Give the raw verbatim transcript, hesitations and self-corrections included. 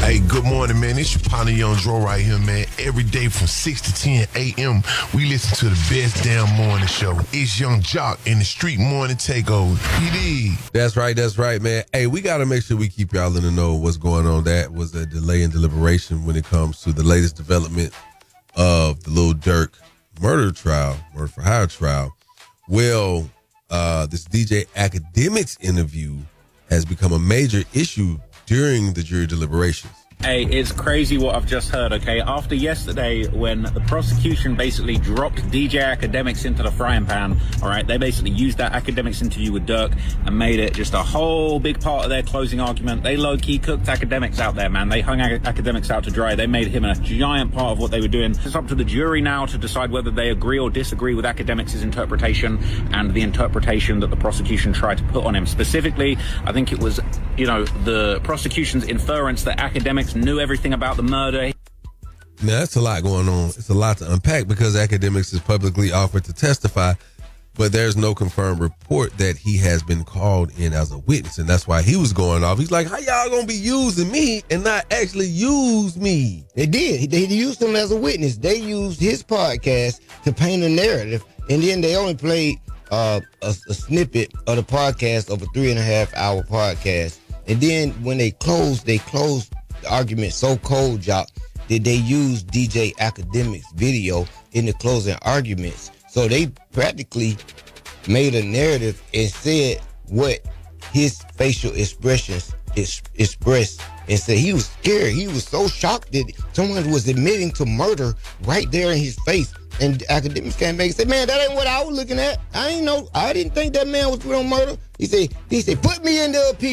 Hey, good morning, man. It's your partner Young Dro right here, man. Every day from six to ten a.m., we listen to the best damn morning show. It's Young Jock in the Street Morning Takeover. P D. That's right, that's right, man. Hey, we got to make sure we keep y'all in the know what's going on. That was a delay in deliberation when it comes to the latest development of the Lil Durk murder trial, murder for hire trial. Well, uh, this D J Akademiks interview has become a major issue during the jury deliberations. Hey, it's crazy what I've just heard, okay? After yesterday, when the prosecution basically dropped D J Akademiks into the frying pan, all right, they basically used that Akademiks interview with Durk and made it just a whole big part of their closing argument. They low-key cooked Akademiks out there, man. They hung Akademiks out to dry. They made him a giant part of what they were doing. It's up to the jury now to decide whether they agree or disagree with Akademiks' interpretation and the interpretation that the prosecution tried to put on him. Specifically, I think it was, you know, the prosecution's inference that Akademiks knew everything about the murder. Now, that's a lot going on. It's a lot to unpack because Akademiks is publicly offered to testify, but there's no confirmed report that he has been called in as a witness, and that's why he was going off. He's like, how y'all gonna be using me and not actually use me? They did. They used him as a witness. They used his podcast to paint a narrative, and then they only played uh, a, a snippet of the podcast of a three and a half hour podcast. And then when they closed, they closed the argument so cold, Jock, that they used D J Akademiks' video in the closing arguments. So they practically made a narrative and said what his facial expressions is, expressed, and said he was scared. He was so shocked that someone was admitting to murder right there in his face. And Akademiks came back and said, man, that ain't what I was looking at. I ain't know. I didn't think that man was going to murder. He said, he said, put me in the appeal.